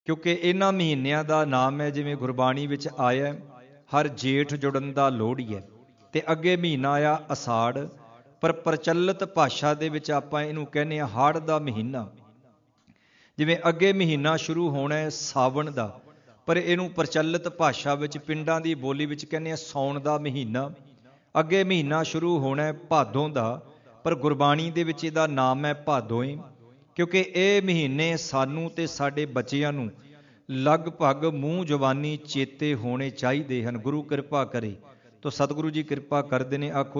ਕਿਉਂਕਿ ਇਹਨਾਂ ਮਹੀਨਿਆਂ ਦਾ ਨਾਮ ਹੈ, ਜਿਵੇਂ ਗੁਰਬਾਣੀ ਵਿੱਚ ਆਇਆ, ਹਰ ਜੇਠ ਜੁੜਨ ਦਾ ਲੋਹੜੀ ਹੈ। ਤੇ ਅੱਗੇ ਮਹੀਨਾ ਆਇਆ ਅਸਾੜ, ਪਰ ਪ੍ਰਚਲਿਤ ਭਾਸ਼ਾ ਦੇ ਵਿੱਚ ਆਪਾਂ ਇਹਨੂੰ ਕਹਿੰਦੇ ਹਾਂ ਹਾੜ ਦਾ ਮਹੀਨਾ। ਜਿਵੇਂ ਅੱਗੇ ਮਹੀਨਾ ਸ਼ੁਰੂ ਹੋਣਾ ਹੈ ਸਾਵਣ ਦਾ, ਪਰ ਇਹਨੂੰ ਪ੍ਰਚਲਿਤ ਭਾਸ਼ਾ ਵਿੱਚ ਪਿੰਡਾਂ ਦੀ ਬੋਲੀ ਵਿੱਚ ਕਹਿੰਦੇ ਆ ਸਾਉਣ ਦਾ ਮਹੀਨਾ। ਅੱਗੇ ਮਹੀਨਾ ਸ਼ੁਰੂ ਹੋਣਾ ਹੈ ਭਾਦੋਂ ਦਾ, ਪਰ ਗੁਰਬਾਣੀ ਦੇ ਵਿੱਚ ਇਹਦਾ ਨਾਮ ਹੈ ਭਾਦੋਏ, ਕਿਉਂਕਿ ਇਹ ਮਹੀਨੇ ਸਾਨੂੰ ਤੇ ਸਾਡੇ ਬੱਚਿਆਂ ਨੂੰ ਲਗਭਗ ਮੂੰਹ ਜਵਾਨੀ ਚੇਤੇ ਹੋਣੇ ਚਾਹੀਦੇ ਹਨ। ਗੁਰੂ ਕਿਰਪਾ ਕਰੇ ਤਾਂ ਸਤਿਗੁਰੂ ਜੀ ਕਿਰਪਾ ਕਰਦੇ ਨੇ। ਆਖੋ